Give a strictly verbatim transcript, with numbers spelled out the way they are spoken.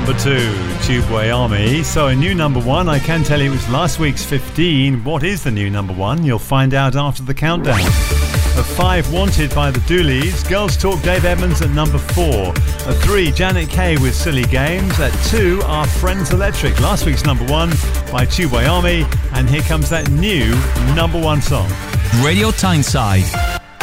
number two, Tubeway Army. So a new number one. I can tell you it was last week's fifteen. What is the new number one? You'll find out after the countdown. At five, Wanted by the Doolies. Girls Talk, Dave Edmunds at number four. At three, Janet Kay with Silly Games. At two, Our Friends Electric, last week's number one by Tubeway Army. And here comes that new number one song. Radio Tyneside.